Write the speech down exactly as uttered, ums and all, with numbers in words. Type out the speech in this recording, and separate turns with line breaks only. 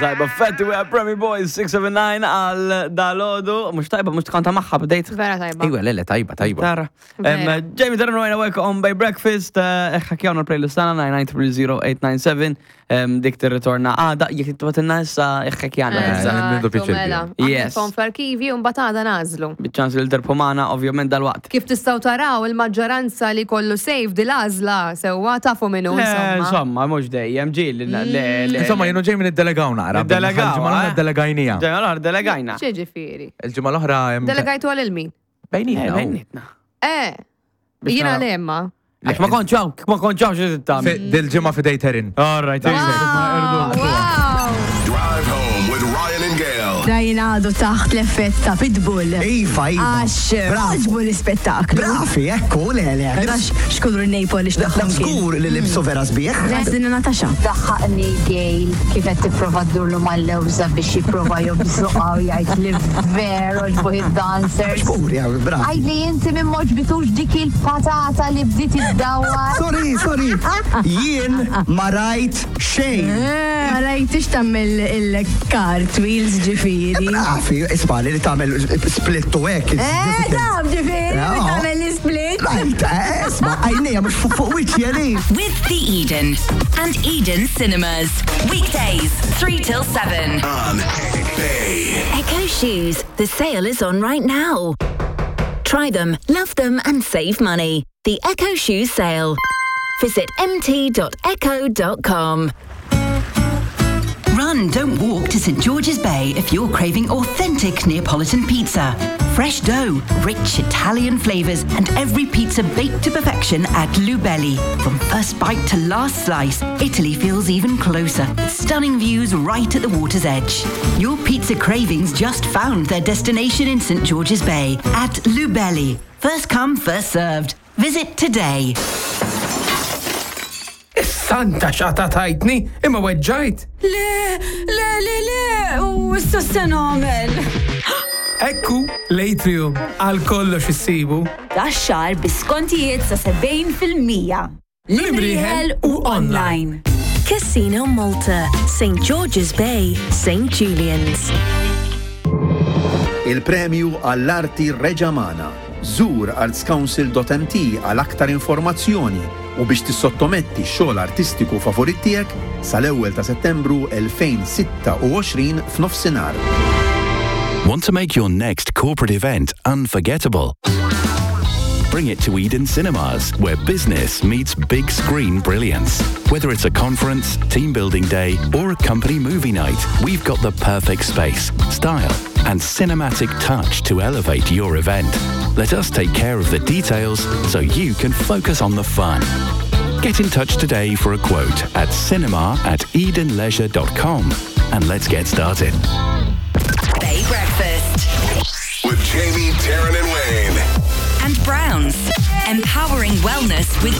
Tajba, fetti we Premi Boys six seven nine għal dalodu, mux tajba, mux tkanta maħħa bdejt.
Vera tajba.
Iwa, lele, tajba, tajba.
Tara. Jamie Terran għajna welcome by breakfast, ħakjawna l-playlist tana nine nine zero zero eight nine seven, dik t-ritorna għada, jek t-tbatinna issa ħakjawna.
Nindu piċċer.
Yes.
Fon fl-arkivi un batada nazlu.
Bicċans il-terpomana, ovvjament dal-waqt.
Kif tistaw taraw il-maġġoranza li kollu sejf dil-azla, sewa tafu minnu, insomma.
Insomma, mux dejjem ġil.
Insomma, jenu ġej minn id-delegaw naqra.
Id-delegaw,
Ġimma l-oħra delegajnija.
Ġemma l-oħra delegajna.
ċeġifiri.
Il-ġimma l-oħra...
Delegajtu għal-ilmin.
Bejnitna.
Bejnitna.
Eh, jina l-emma.
Ma konċaw, ma konċaw xie t-tam.
Dil-ġimma fidej terin.
All right,
Wow, wow.
Drive home with Ryan and Gail.
Rajna għadu taħt l-effett ta' Pitbull.
Iva, iva.
Għax, għaġbu l-spettaklu.
Brafi, ekku, lele.
Għax, xkulru n-nejpol li xtaħlam
Skur li libsu vera sbieħ.
Għazdina Natasha.
Daħħaqni Gail kifet t-prova d-durlu mal-lewza biex jiprofa jobżuqaw jgħajt li veru ġbuħ il-dancers.
Skur, ja, brafi.
Għaj li jinti minn moġbitux dik il-patata li bdiet id-dawar.
Sorry, sorry. Jien ma rajt xejn.
Rajtix tammel il-cartwheels ġifiri.
Brafi, isbali li tamel split u ek.
Eh, dam ġifiri, tammel l-split.
Rajt, isma, għajnija mux fuq wiċi għali.
With The Eden and Eden Cinemas. Weekdays, three till seven.
On Bay.
Echo Shoes. The sale is on right now. Try them, love them, and save money. The Echo Shoes sale. Visit m t dot echo dot com. Run, don't walk to St George's Bay if you're craving authentic Neapolitan pizza. Fresh dough, rich Italian flavors, and every pizza baked to perfection at Lubelli. From first bite to last slice, Italy feels even closer. Stunning views right at the water's edge. Your pizza cravings just found their destination in St George's Bay at Lubelli. First come, first served. Visit today.
Santa xata tajtni, imma weġġajt.
Le, le, le, le, u s-sostan għamel.
Ekku, Latrium, għal kollox issibu.
Daċxar biskontijiet sa' seventy fil-mija.
Libriħel u online.
Casino Malta, Saint George's Bay, Saint Julian's.
Il-premju għall-arti Reġamana. Zur arts council dot m t għal aktar informazzjoni u biex tissottometti xogħol artistiku favorit tiegħek sal-ewwel ta' Settembru twenty twenty-six f'nofsinhar.
Want to make your next corporate event unforgettable? Bring it to Eden Cinemas, where business meets big screen brilliance. Whether it's a conference, team building day, or a company movie night, we've got the perfect space, style, and cinematic touch to elevate your event. Let us take care of the details so you can focus on the fun. Get in touch today for a quote at cinema at eden leisure dot com and let's get started.
Bay Breakfast.
With Jamie, Taryn, and Wayne.
And Browns. Empowering wellness with